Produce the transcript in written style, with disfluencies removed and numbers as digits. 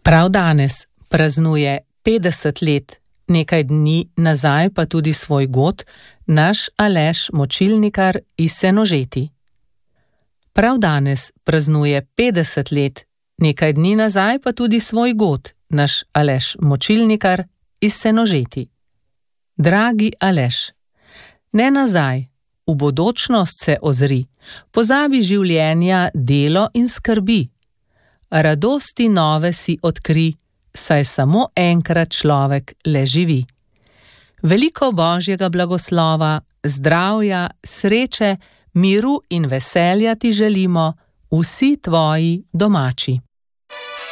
Prav danes praznuje 50 let, nekaj dni nazaj pa tudi svoj god, naš Aleš Močilnikar iz Senožeti. Prav danes praznuje 50 let, nekaj dni nazaj pa tudi svoj god, naš Aleš Močilnikar iz Senožeti. Dragi Aleš, ne nazaj, v bodočnost se ozri, pozabi življenja, delo in skrbi. Radosti nove si odkri, saj samo enkrat človek le živi. Veliko Božjega blagoslova, zdravja, sreče, miru in veselja ti želimo, vsi tvoji domači.